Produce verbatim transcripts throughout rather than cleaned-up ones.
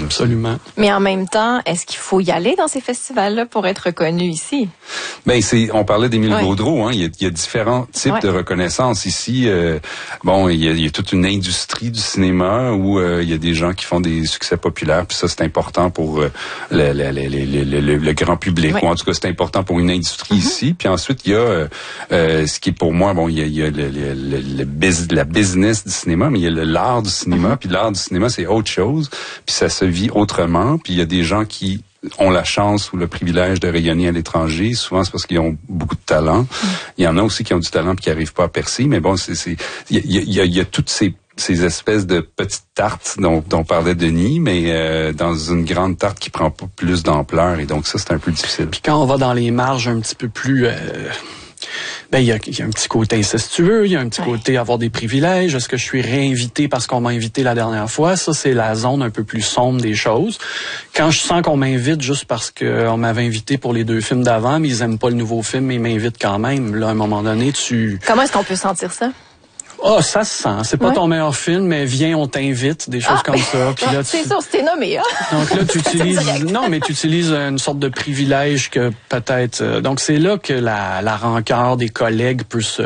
Absolument. Mais en même temps, est-ce qu'il faut y aller dans ces festivals-là pour être reconnu ici? Ben c'est, on parlait d'Émile ouais. Gaudreau, hein. Il y a, il y a différents types ouais. de reconnaissance ici. Euh, bon, il y, a, il y a toute une industrie du cinéma où euh, il y a des gens qui font des succès populaires, puis ça c'est important pour euh, le, le, le, le, le, le grand public. Ouais. Ou en tout cas, c'est important pour une industrie mm-hmm. ici. Puis ensuite, il y a euh, euh, ce qui est pour moi, bon, il y a, il y a le, le, le, le biz, la business du cinéma, mais il y a le, l'art du cinéma. Mm-hmm. Puis l'art du cinéma, c'est autre chose. Puis ça se vit autrement. Puis il y a des gens qui ont la chance ou le privilège de rayonner à l'étranger. Souvent, c'est parce qu'ils ont beaucoup de talent. Mm. Il y en a aussi qui ont du talent et qui n'arrivent pas à percer. Mais bon, c'est, c'est, il y a, il y a, il y a toutes ces, ces espèces de petites tartes dont, dont parlait Denis, mais euh, dans une grande tarte qui prend pas plus d'ampleur. Et donc, ça, c'est un peu difficile. Puis quand on va dans les marges un petit peu plus... Euh... Ben, il y a, il y a un petit côté incestueux, il y a un petit ouais. côté avoir des privilèges. Est-ce que je suis réinvité parce qu'on m'a invité la dernière fois? Ça, c'est la zone un peu plus sombre des choses. Quand je sens qu'on m'invite juste parce qu'on m'avait invité pour les deux films d'avant, mais ils aiment pas le nouveau film, mais ils m'invitent quand même. Là, à un moment donné, tu... Comment est-ce qu'on peut sentir ça? Ah, oh, ça se sent. C'est pas ouais. ton meilleur film, mais viens, on t'invite, des choses ah, comme ça. Puis là, c'est tu... sûr, c'était nommé. Hein? Donc là, tu utilises, non, mais tu utilises une sorte de privilège que peut-être. Euh, donc c'est là que la, la rancœur des collègues peut se.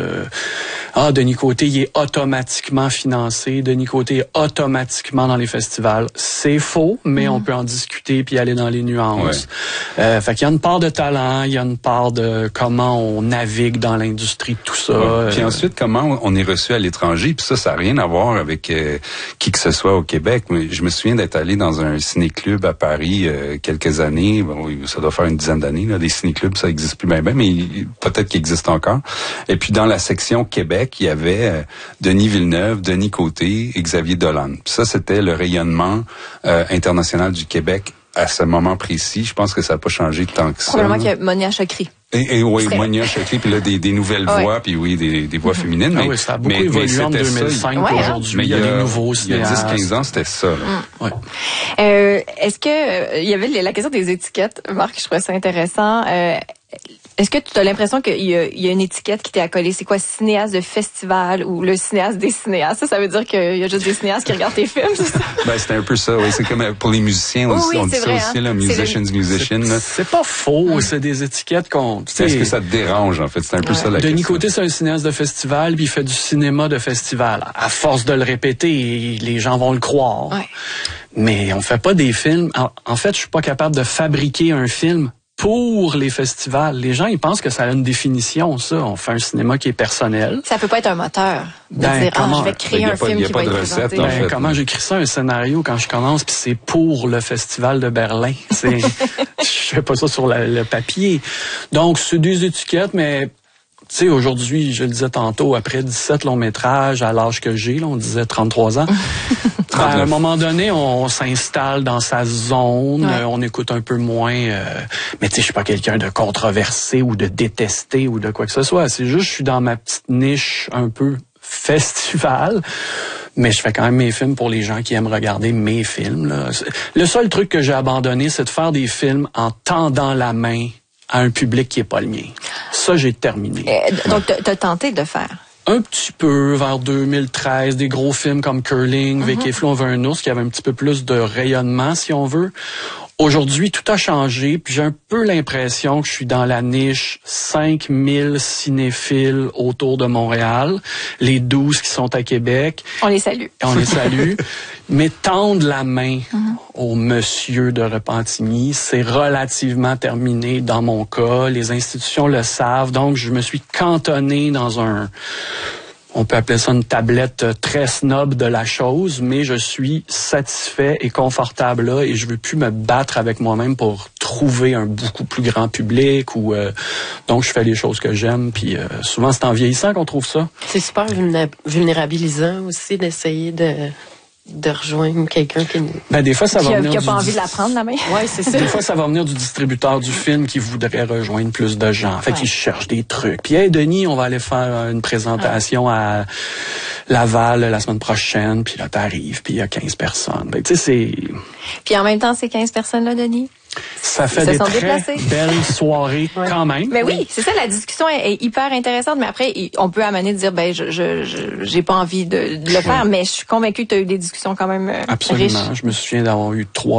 Ah, Denis Côté, il est automatiquement financé. Denis Côté est automatiquement dans les festivals. C'est faux, mais mm. on peut en discuter puis aller dans les nuances. Ouais. Euh, fait qu'il y a une part de talent, il y a une part de comment on navigue dans l'industrie, tout ça. Ouais. Puis ensuite, comment on est reçu à l'étranger, puis ça, ça n'a rien à voir avec euh, qui que ce soit au Québec. Mais je me souviens d'être allé dans un ciné-club à Paris euh, quelques années. Bon, ça doit faire une dizaine d'années. Là, des ciné-clubs, ça n'existe plus bien, bien, mais peut-être qu'il existe encore. Et puis dans la section Québec, il y avait euh, Denis Villeneuve, Denis Côté et Xavier Dolan. Puis ça, c'était le rayonnement euh, international du Québec à ce moment précis. Je pense que ça n'a pas changé tant que ça. Probablement qu'il y a Monia Chokri. Et, et oui, Monia Chokri, puis là, des, des nouvelles ouais. voix, puis oui, des, des voix féminines. Ah mais, oui, ça a beaucoup mais, évolué mais en deux mille cinq ouais, aujourd'hui. Mais il y a des nouveaux il y a dix quinze ans, c'était ça. Là. Mm. Ouais. Euh, est-ce que, euh, il y avait la question des étiquettes, Marc, je trouvais ça intéressant. Euh, Est-ce que tu as l'impression qu'il y a, il y a une étiquette qui t'est accolée? C'est quoi, cinéaste de festival ou le cinéaste des cinéastes? Ça, ça veut dire qu'il y a juste des cinéastes qui regardent tes films, c'est ça? Ben, c'est un peu ça, oui. C'est comme pour les musiciens, on, oui, on dit ça vrai, aussi, hein? là, musicians, le... musicians. C'est, c'est pas faux, hum. c'est des étiquettes qu'on... Est-ce que ça te dérange, en fait? C'est un peu ouais. ça la Denis question. Côté, c'est un cinéaste de festival, puis il fait du cinéma de festival. À force de le répéter, les gens vont le croire. Ouais. Mais on fait pas des films... En, en fait, je suis pas capable de fabriquer un film pour les festivals. Les gens, ils pensent que ça a une définition, ça. On fait un cinéma qui est personnel. Ça peut pas être un moteur. De ben, dire, comment, ah, je vais créer un pas, film qui va être recette, présenté. en Ben, fait. comment j'écris ça, un scénario, quand je commence, puis c'est pour le Festival de Berlin. C'est, je fais pas ça sur la, le papier. Donc, c'est des étiquettes, mais... Tu sais, aujourd'hui, je le disais tantôt, après dix-sept longs métrages, à l'âge que j'ai, là, on disait trente-trois ans, ben, à un moment donné, on, on s'installe dans sa zone, ouais. euh, on écoute un peu moins, euh, mais tu sais, je suis pas quelqu'un de controversé ou de détesté ou de quoi que ce soit. C'est juste, je suis dans ma petite niche un peu festival, mais je fais quand même mes films pour les gens qui aiment regarder mes films, là. Le seul truc que j'ai abandonné, c'est de faire des films en tendant la main à un public qui est pas le mien. Ça, j'ai terminé. Euh, donc, t'as tenté de faire? Un petit peu, vers deux mille treize, des gros films comme Curling, mm-hmm. Vic et Flo, on veut un ours, qui avait un petit peu plus de rayonnement, si on veut. Aujourd'hui, tout a changé, puis j'ai un peu l'impression que je suis dans la niche cinq mille cinéphiles autour de Montréal, les douze qui sont à Québec. On les salue. On les salue. Mais tendre la main mm-hmm. au monsieur de Repentigny, c'est relativement terminé dans mon cas. Les institutions le savent, donc je me suis cantonné dans un... On peut appeler ça une tablette très snob de la chose, mais je suis satisfait et confortable là et je veux plus me battre avec moi-même pour trouver un beaucoup plus grand public ou euh, donc je fais les choses que j'aime puis euh, souvent c'est en vieillissant qu'on trouve ça. C'est super vulnérabilisant aussi d'essayer de de rejoindre quelqu'un qui... Ben, des fois, ça qui va a, venir qui a du... pas envie de la prendre, la main. Ouais, c'est ça. Des fois, ça va venir du distributeur du film qui voudrait rejoindre plus de gens. Fait ouais. qu'il cherche des trucs. Puis, hey, Denis, on va aller faire une présentation ouais. à Laval la semaine prochaine. Puis là, t'arrives, puis il y a quinze personnes. Ben, tu sais, c'est... Puis en même temps, ces quinze personnes-là, Denis? Ça fait des très déplacés. Belles soirées ouais. quand même. Mais oui, c'est ça, la discussion est, est hyper intéressante, mais après, on peut amener de dire, ben, je, je, je j'ai pas envie de, de le faire, ouais. mais je suis convaincue que tu as eu des discussions quand même euh, Absolument. riches. Je me souviens d'avoir eu trois